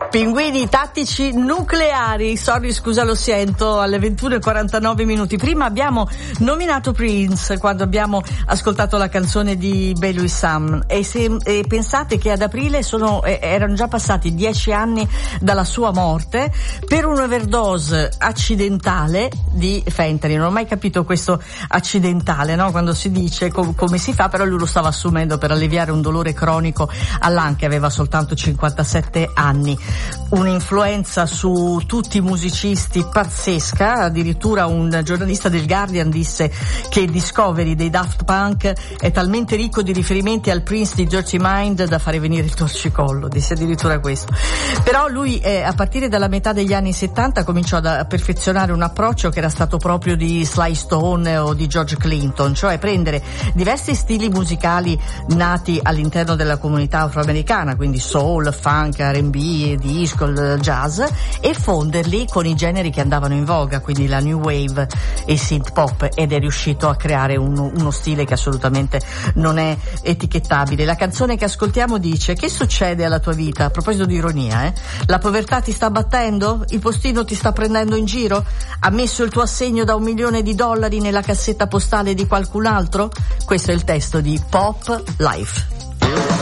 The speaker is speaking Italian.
Pinguini tattici nucleari, sorry, scusa, lo sento, alle 21:49 minuti. Prima abbiamo nominato Prince quando abbiamo ascoltato la canzone di Bellew Sam e pensate che ad aprile erano già passati 10 anni dalla sua morte per un'overdose accidentale di fentanyl. Non ho mai capito questo accidentale, no? Quando si dice come si fa, però lui lo stava assumendo per alleviare un dolore cronico all'anca, aveva soltanto 57 anni. Un'influenza su tutti i musicisti pazzesca, addirittura un giornalista del Guardian disse che il Discovery dei Daft Punk è talmente ricco di riferimenti al Prince di Dirty Mind da fare venire il torcicollo, disse addirittura questo. Però lui a partire dalla metà degli anni 70 cominciò a perfezionare un approccio che era stato proprio di Sly Stone o di George Clinton, cioè prendere diversi stili musicali nati all'interno della comunità afroamericana, quindi soul, funk, R&B, disco, jazz, e fonderli con i generi che andavano in voga, quindi la new wave e il synth pop, ed è riuscito a creare uno stile che assolutamente non è etichettabile. La canzone che ascoltiamo dice: che succede alla tua vita? A proposito di ironia, la povertà ti sta battendo? Il postino ti sta prendendo in giro? Ha messo il tuo assegno da $1 milione nella cassetta postale di qualcun altro? Questo è il testo di Pop Life.